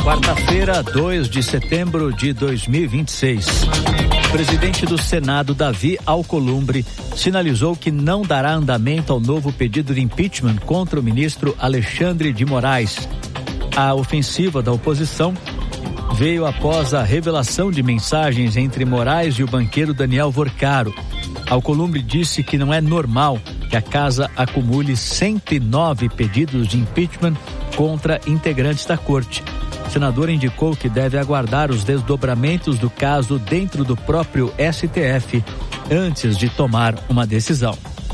Quarta-feira, 2 de setembro de 2026. O presidente do Senado, Davi Alcolumbre, sinalizou que não dará andamento ao novo pedido de impeachment contra o ministro Alexandre de Moraes. A ofensiva da oposição veio após a revelação de mensagens entre Moraes e o banqueiro Daniel Vorcaro. Alcolumbre disse que não é normal que a casa acumule 109 pedidos de impeachment contra integrantes da corte. O senador indicou que deve aguardar os desdobramentos do caso dentro do próprio STF antes de tomar uma decisão.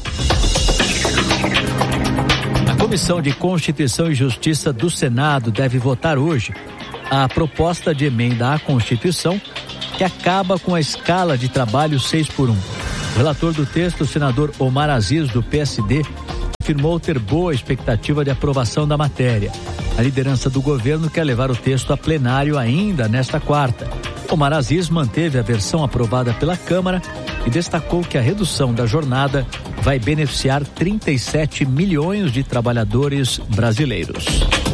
A Comissão de Constituição e Justiça do Senado deve votar hoje a proposta de emenda à Constituição que acaba com a escala de trabalho 6x1. O relator do texto, o senador Omar Aziz, do PSD, afirmou ter boa expectativa de aprovação da matéria. A liderança do governo quer levar o texto a plenário ainda nesta quarta. Omar Aziz manteve a versão aprovada pela Câmara e destacou que a redução da jornada vai beneficiar 37 milhões de trabalhadores brasileiros.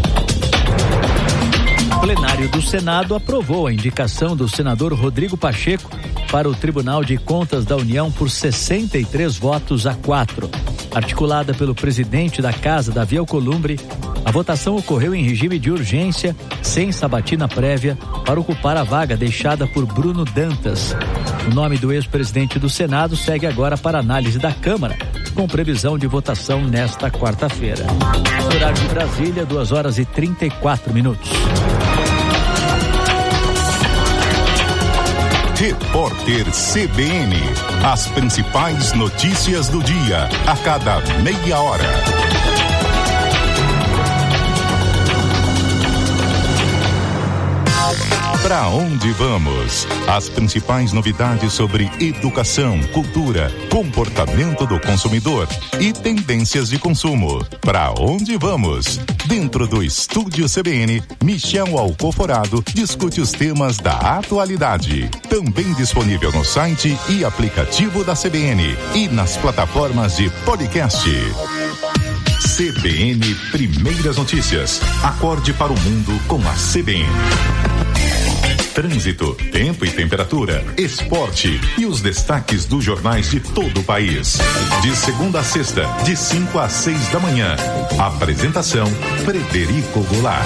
O plenário do Senado aprovou a indicação do senador Rodrigo Pacheco para o Tribunal de Contas da União por 63 votos a 4. Articulada pelo presidente da Casa, Davi Alcolumbre, a votação ocorreu em regime de urgência, sem sabatina prévia, para ocupar a vaga deixada por Bruno Dantas. O nome do ex-presidente do Senado segue agora para análise da Câmara, com previsão de votação nesta quarta-feira. Horário de Brasília, 2h34. Repórter CBN. As principais notícias do dia, a cada meia hora. Para onde vamos? As principais novidades sobre educação, cultura, comportamento do consumidor e tendências de consumo. Para onde vamos? Dentro do Estúdio CBN, Michel Alcoforado discute os temas da atualidade. Também disponível no site e aplicativo da CBN e nas plataformas de podcast. CBN Primeiras Notícias. Acorde para o mundo com a CBN. Trânsito, tempo e temperatura, esporte e os destaques dos jornais de todo o país. De segunda a sexta, de 5 às 6 da manhã. Apresentação, Frederico Goulart.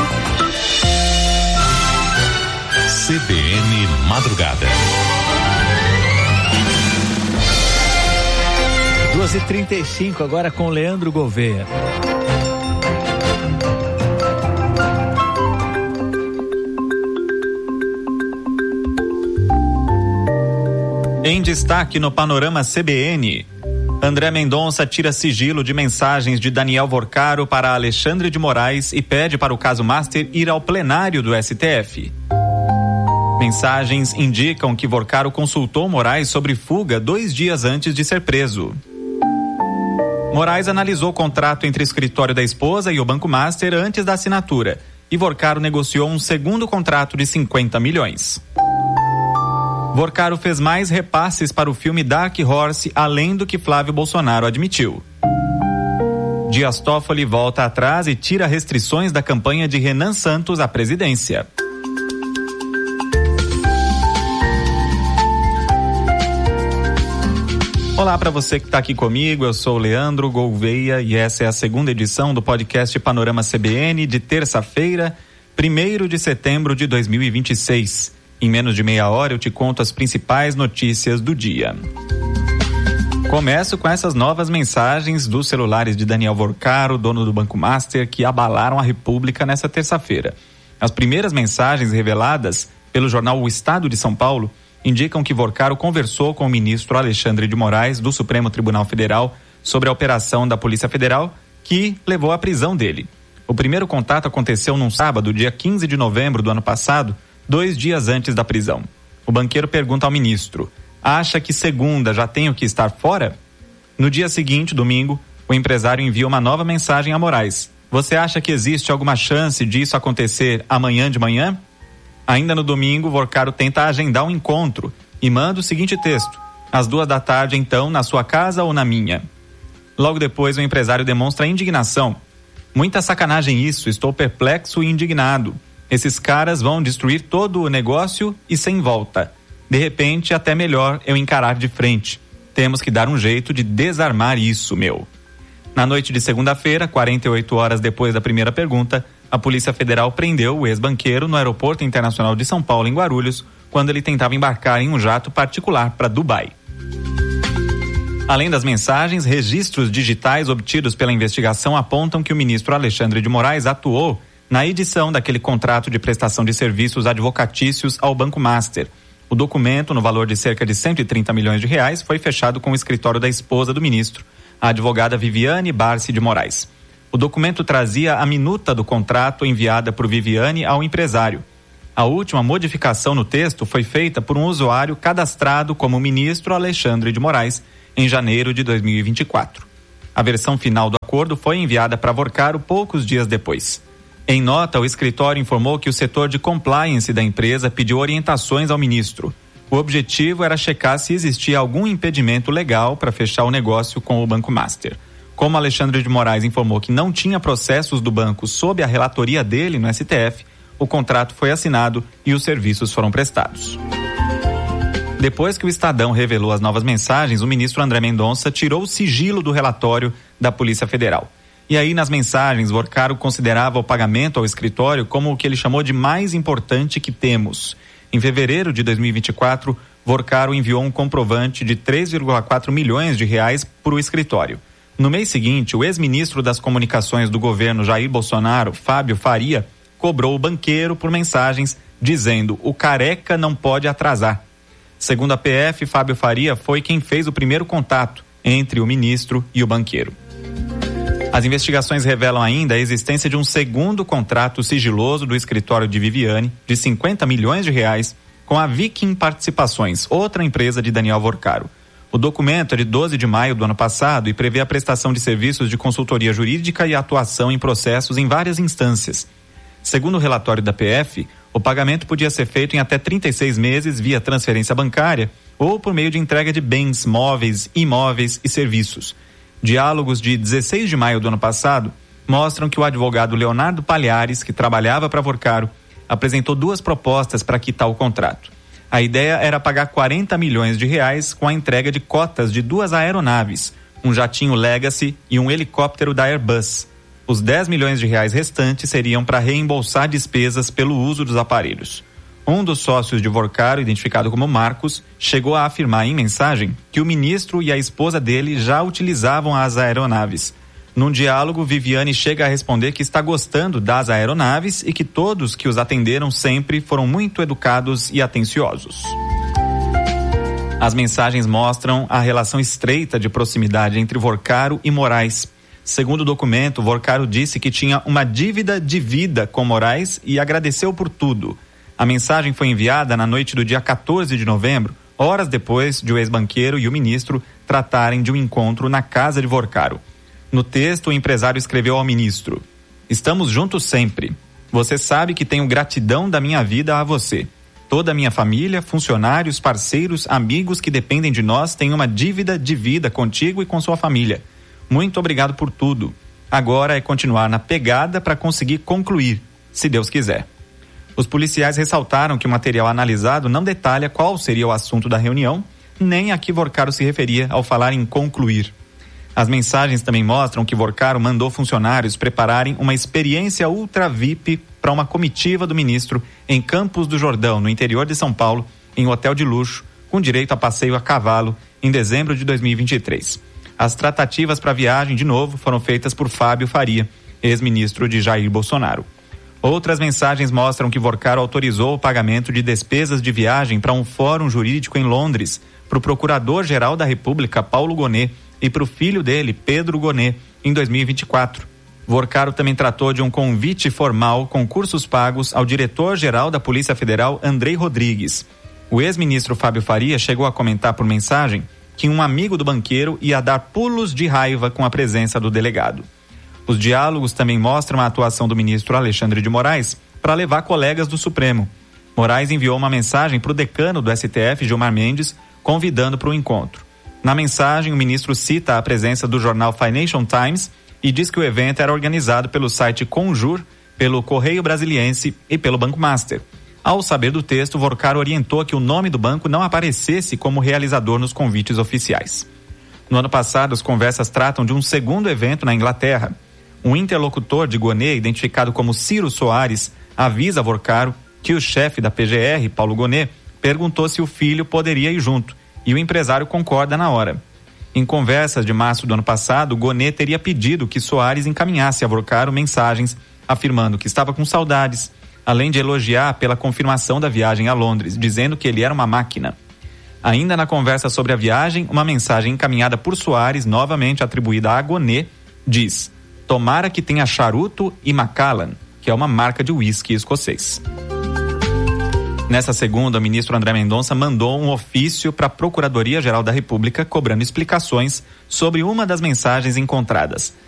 CBN Madrugada. 2h35 agora com Leandro Gouveia. Em destaque no Panorama CBN, André Mendonça tira sigilo de mensagens de Daniel Vorcaro para Alexandre de Moraes e pede para o caso Master ir ao plenário do STF. Mensagens indicam que Vorcaro consultou Moraes sobre fuga 2 dias antes de ser preso. Moraes analisou o contrato entre o escritório da esposa e o Banco Master antes da assinatura e Vorcaro negociou um segundo contrato de 50 milhões. Vorcaro fez mais repasses para o filme Dark Horse, além do que Flávio Bolsonaro admitiu. Dias Toffoli volta atrás e tira restrições da campanha de Renan Santos à presidência. Olá para você que está aqui comigo, eu sou o Leandro Gouveia e essa é a segunda edição do podcast Panorama CBN de terça-feira, 1º de setembro de 2026. Em menos de meia hora eu te conto as principais notícias do dia. Começo com essas novas mensagens dos celulares de Daniel Vorcaro, dono do Banco Master, que abalaram a República nessa terça-feira. As primeiras mensagens reveladas pelo jornal O Estado de São Paulo indicam que Vorcaro conversou com o ministro Alexandre de Moraes, do Supremo Tribunal Federal, sobre a operação da Polícia Federal, que levou à prisão dele. O primeiro contato aconteceu num sábado, dia 15 de novembro do ano passado, 2 dias antes da prisão. O banqueiro pergunta ao ministro: acha que segunda já tenho que estar fora? No dia seguinte, domingo, o empresário envia uma nova mensagem a Moraes: você acha que existe alguma chance disso acontecer amanhã de manhã? Ainda no domingo, Vorcaro tenta agendar um encontro e manda o seguinte texto: às 14h, então, na sua casa ou na minha? Logo depois, o empresário demonstra indignação. Muita sacanagem isso, estou perplexo e indignado. Esses caras vão destruir todo o negócio e sem volta. De repente, até melhor eu encarar de frente. Temos que dar um jeito de desarmar isso, meu. Na noite de segunda-feira, 48 horas depois da primeira pergunta, a Polícia Federal prendeu o ex-banqueiro no Aeroporto Internacional de São Paulo, em Guarulhos, quando ele tentava embarcar em um jato particular para Dubai. Além das mensagens, registros digitais obtidos pela investigação apontam que o ministro Alexandre de Moraes atuou na edição daquele contrato de prestação de serviços advocatícios ao Banco Master. O documento, no valor de cerca de 130 milhões de reais, foi fechado com o escritório da esposa do ministro, a advogada Viviane Barsi de Moraes. O documento trazia a minuta do contrato enviada por Viviane ao empresário. A última modificação no texto foi feita por um usuário cadastrado como ministro Alexandre de Moraes em janeiro de 2024. A versão final do acordo foi enviada para Vorcaro poucos dias depois. Em nota, o escritório informou que o setor de compliance da empresa pediu orientações ao ministro. O objetivo era checar se existia algum impedimento legal para fechar o negócio com o Banco Master. Como Alexandre de Moraes informou que não tinha processos do banco sob a relatoria dele no STF, o contrato foi assinado e os serviços foram prestados. Depois que o Estadão revelou as novas mensagens, o ministro André Mendonça tirou o sigilo do relatório da Polícia Federal. E aí, nas mensagens, Vorcaro considerava o pagamento ao escritório como o que ele chamou de mais importante que temos. Em fevereiro de 2024, Vorcaro enviou um comprovante de 3,4 milhões de reais para o escritório. No mês seguinte, o ex-ministro das Comunicações do governo Jair Bolsonaro, Fábio Faria, cobrou o banqueiro por mensagens dizendo: o careca não pode atrasar. Segundo a PF, Fábio Faria foi quem fez o primeiro contato entre o ministro e o banqueiro. As investigações revelam ainda a existência de um segundo contrato sigiloso do escritório de Viviane, de 50 milhões de reais, com a Viking Participações, outra empresa de Daniel Vorcaro. O documento é de 12 de maio do ano passado e prevê a prestação de serviços de consultoria jurídica e atuação em processos em várias instâncias. Segundo o relatório da PF, o pagamento podia ser feito em até 36 meses via transferência bancária ou por meio de entrega de bens, móveis, imóveis e serviços. Diálogos de 16 de maio do ano passado mostram que o advogado Leonardo Palhares, que trabalhava para Vorcaro, apresentou duas propostas para quitar o contrato. A ideia era pagar 40 milhões de reais com a entrega de cotas de 2 aeronaves, um jatinho Legacy e um helicóptero da Airbus. Os 10 milhões de reais restantes seriam para reembolsar despesas pelo uso dos aparelhos. Um dos sócios de Vorcaro, identificado como Marcos, chegou a afirmar em mensagem que o ministro e a esposa dele já utilizavam as aeronaves. Num diálogo, Viviane chega a responder que está gostando das aeronaves e que todos que os atenderam sempre foram muito educados e atenciosos. As mensagens mostram a relação estreita de proximidade entre Vorcaro e Moraes. Segundo o documento, Vorcaro disse que tinha uma dívida de vida com Moraes e agradeceu por tudo. A mensagem foi enviada na noite do dia 14 de novembro, horas depois de o ex-banqueiro e o ministro tratarem de um encontro na casa de Vorcaro. No texto, o empresário escreveu ao ministro: "Estamos juntos sempre. Você sabe que tenho gratidão da minha vida a você. Toda a minha família, funcionários, parceiros, amigos que dependem de nós têm uma dívida de vida contigo e com sua família. Muito obrigado por tudo. Agora é continuar na pegada para conseguir concluir, se Deus quiser." Os policiais ressaltaram que o material analisado não detalha qual seria o assunto da reunião, nem a que Vorcaro se referia ao falar em concluir. As mensagens também mostram que Vorcaro mandou funcionários prepararem uma experiência ultra VIP para uma comitiva do ministro em Campos do Jordão, no interior de São Paulo, em um hotel de luxo, com direito a passeio a cavalo, em dezembro de 2023. As tratativas para a viagem, de novo, foram feitas por Fábio Faria, ex-ministro de Jair Bolsonaro. Outras mensagens mostram que Vorcaro autorizou o pagamento de despesas de viagem para um fórum jurídico em Londres, para o Procurador-Geral da República, Paulo Gonet, e para o filho dele, Pedro Gonet, em 2024. Vorcaro também tratou de um convite formal com cursos pagos ao diretor-geral da Polícia Federal, Andrei Rodrigues. O ex-ministro Fábio Faria chegou a comentar por mensagem que um amigo do banqueiro ia dar pulos de raiva com a presença do delegado. Os diálogos também mostram a atuação do ministro Alexandre de Moraes para levar colegas do Supremo. Moraes enviou uma mensagem para o decano do STF, Gilmar Mendes, convidando para o encontro. Na mensagem, o ministro cita a presença do jornal Financial Times e diz que o evento era organizado pelo site Conjur, pelo Correio Brasiliense e pelo Banco Master. Ao saber do texto, Vorcaro orientou que o nome do banco não aparecesse como realizador nos convites oficiais. No ano passado, as conversas tratam de um segundo evento na Inglaterra. Um interlocutor de Gonê, identificado como Ciro Soares, avisa a Vorcaro que o chefe da PGR, Paulo Gonê, perguntou se o filho poderia ir junto, e o empresário concorda na hora. Em conversas de março do ano passado, Gonê teria pedido que Soares encaminhasse a Vorcaro mensagens afirmando que estava com saudades, além de elogiar pela confirmação da viagem a Londres, dizendo que ele era uma máquina. Ainda na conversa sobre a viagem, uma mensagem encaminhada por Soares, novamente atribuída a Gonê, diz: "Tomara que tenha charuto e Macallan", que é uma marca de uísque escocês. Nessa segunda, o ministro André Mendonça mandou um ofício para a Procuradoria-Geral da República cobrando explicações sobre uma das mensagens encontradas.